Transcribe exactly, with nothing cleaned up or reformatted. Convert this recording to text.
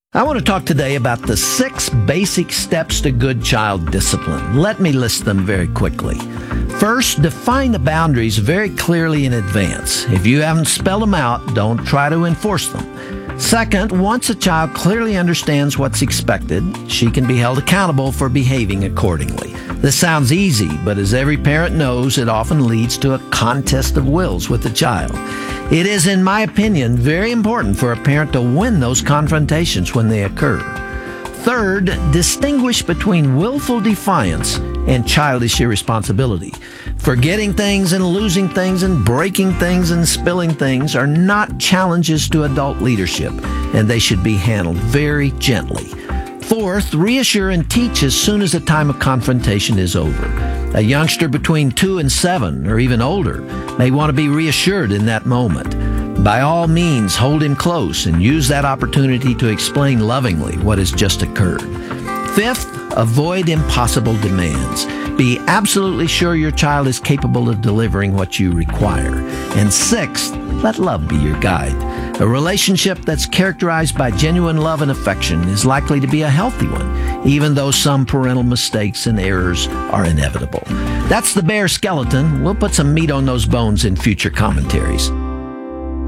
I want to talk today about the six basic steps to good child discipline. Let me list them very quickly. First, define the boundaries very clearly in advance. If you haven't spelled them out, don't try to enforce them. Second, once a child clearly understands what's expected, she can be held accountable for behaving accordingly. This sounds easy, but as every parent knows, it often leads to a contest of wills with the child. It is, in my opinion, very important for a parent to win those confrontations when they occur. Third, distinguish between willful defiance and childish irresponsibility. Forgetting things and losing things and breaking things and spilling things are not challenges to adult leadership, and they should be handled very gently. Fourth, reassure and teach as soon as the time of confrontation is over. A youngster between two and seven, or even older, may want to be reassured in that moment. By all means, hold him close and use that opportunity to explain lovingly what has just occurred. Fifth, avoid impossible demands. Be absolutely sure your child is capable of delivering what you require. And sixth, let love be your guide. A relationship that's characterized by genuine love and affection is likely to be a healthy one, even though some parental mistakes and errors are inevitable. That's the bare skeleton. We'll put some meat on those bones in future commentaries.